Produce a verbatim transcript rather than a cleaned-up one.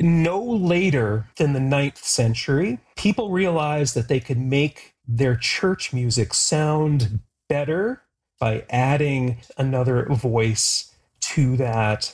no later than the ninth century, people realized that they could make their church music sound better by adding another voice to that